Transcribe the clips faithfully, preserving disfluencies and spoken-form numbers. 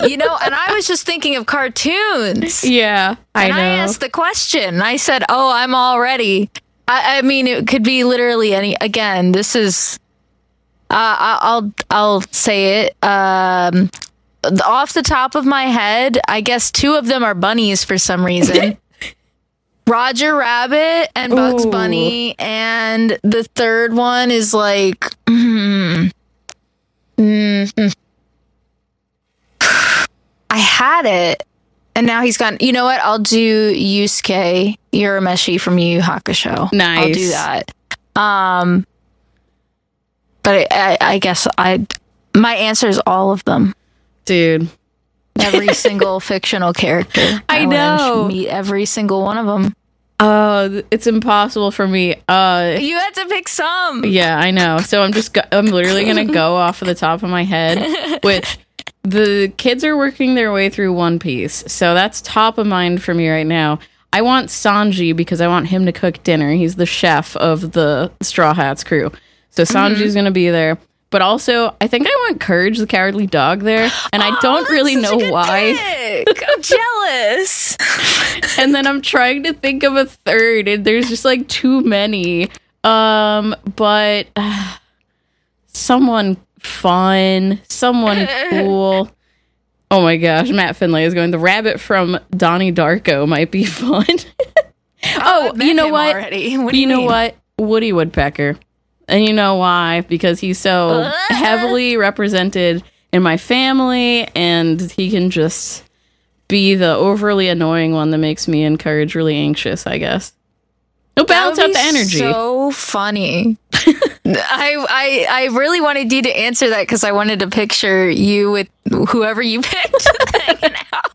You know, and I was just thinking of cartoons. Yeah, I and know. I asked the question. I said, "Oh, I'm all ready." I, I mean, it could be literally any. Again, this is. Uh, I- I'll I'll say it. Um, off the top of my head, I guess two of them are bunnies for some reason. Roger Rabbit and Bugs Ooh. Bunny, and the third one is like. Mm, mm, I had it, and now he's gone. You know what? I'll do Yusuke Urameshi from Yu Yu Hakusho. Nice. I'll do that. Um, but I, I, I guess I, my answer is all of them. Dude. Every single fictional character. I wanna know. Meet every single one of them. Uh, it's impossible for me. Uh, You had to pick some. yeah, I know. So I'm just, go- I'm literally gonna go off of the top of my head, which the kids are working their way through One Piece, so that's top of mind for me right now. I want Sanji because I want him to cook dinner. He's the chef of the Straw Hats crew, so Sanji's Mm-hmm. gonna be there. But also, I think I want Courage, the Cowardly Dog, there, and I don't Oh, really that's know such a good why. pick. I'm jealous. And then I'm trying to think of a third, and there's just like too many. Um, but uh, someone fun, someone cool. Oh my gosh, Matt Finlay is going. The rabbit from Donnie Darko might be fun. oh, I've met you know him what? already. What do you you know mean? what? Woody Woodpecker. And you know why? Because he's so heavily represented in my family, and he can just be the overly annoying one that makes me and Courage really anxious, I guess. He'll balance That out would the be energy. So funny. I, I I really wanted you to answer that because I wanted to picture you with whoever you picked hanging out.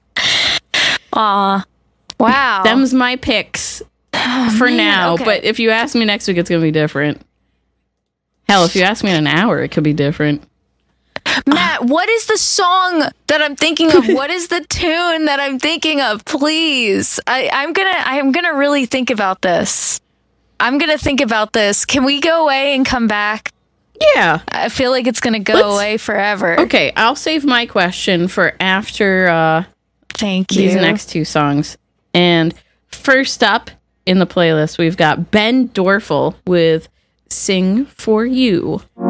Aw. Wow. Them's my picks for man, now. okay. But if you ask me next week, it's going to be different. Hell, if you ask me in an hour, it could be different. Matt, what is the song that I'm thinking of? What is the tune that I'm thinking of? Please. I, I'm gonna I'm gonna really think about this. I'm gonna think about this. Can we go away and come back? Yeah. I feel like it's gonna go Let's- away forever. Okay, I'll save my question for after uh, Thank you. these next two songs. And first up in the playlist, we've got Ben Dorfel with Sing For You.